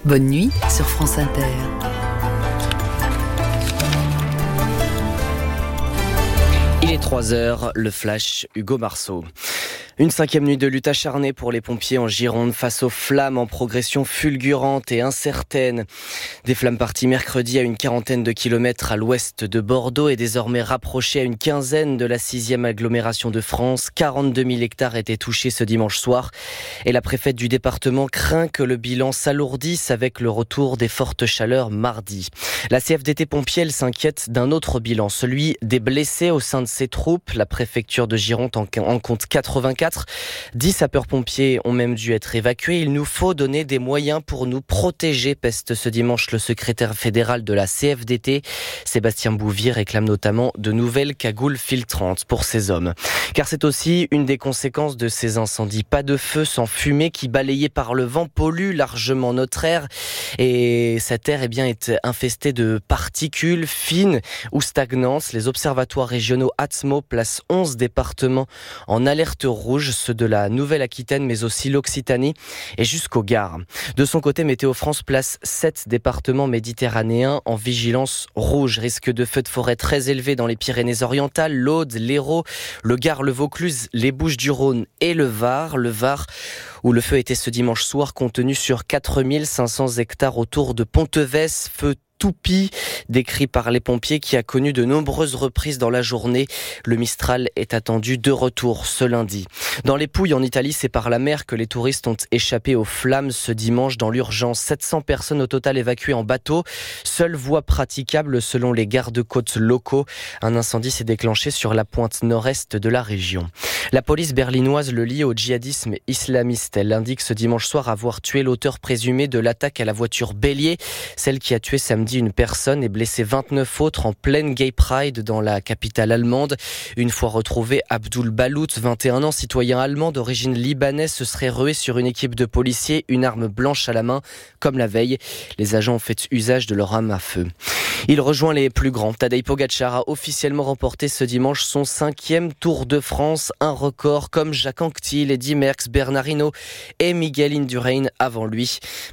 Bonne nuit sur France Inter. Il est 3h, le flash, Hugo Marceau. Une 5e nuit de lutte acharnée pour les pompiers en Gironde face aux flammes en progression fulgurante et incertaine. Des flammes parties mercredi à une quarantaine de kilomètres à l'ouest de Bordeaux et désormais rapprochées à une quinzaine de la 6e agglomération de France. 42 000 hectares étaient touchés ce dimanche soir et la préfète du département craint que le bilan s'alourdisse avec le retour des fortes chaleurs mardi. La CFDT pompiers, elle s'inquiète d'un autre bilan, celui des blessés au sein de ses troupes. La préfecture de Gironde en compte 84. 10 sapeurs-pompiers ont même dû être évacués. Il nous faut donner des moyens pour nous protéger, peste ce dimanche le secrétaire fédéral de la CFDT. Sébastien Bouvier réclame notamment de nouvelles cagoules filtrantes pour ces hommes. Car c'est aussi une des conséquences de ces incendies. Pas de feu sans fumée qui, balayée par le vent, pollue largement notre air. Et cette air est infestée de particules fines ou stagnantes. Les observatoires régionaux Atmo placent 11 départements en alerte rouge, ceux de la Nouvelle-Aquitaine mais aussi l'Occitanie et jusqu'au Gard. De son côté, Météo France place 7 départements méditerranéens en vigilance rouge. Risque de feux de forêt très élevé dans les Pyrénées-Orientales, l'Aude, l'Hérault, le Gard, le Vaucluse, les Bouches-du-Rhône et le Var. Le Var où le feu était ce dimanche soir contenu sur 4500 hectares autour de Pontevès. Feu toupie, décrit par les pompiers, qui a connu de nombreuses reprises dans la journée. Le Mistral est attendu de retour ce lundi. Dans les Pouilles, en Italie, c'est par la mer que les touristes ont échappé aux flammes ce dimanche dans l'urgence. 700 personnes au total évacuées en bateau. Seule voie praticable selon les gardes-côtes locaux. Un incendie s'est déclenché sur la pointe nord-est de la région. La police berlinoise le lie au djihadisme islamiste. Elle indique ce dimanche soir avoir tué l'auteur présumé de l'attaque à la voiture bélier, celle qui a tué samedi une personne et blessé 29 autres en pleine Gay Pride dans la capitale allemande. Une fois retrouvé, Abdul Balout, 21 ans, citoyen allemand d'origine libanaise, se serait rué sur une équipe de policiers, une arme blanche à la main. Comme la veille, les agents ont fait usage de leur arme à feu. Il rejoint les plus grands. Tadej Pogačar a officiellement remporté ce dimanche son 5e Tour de France, un record comme Jacques Anquetil, Eddy Merckx, Bernard Hinault et Miguel Indurain avant lui.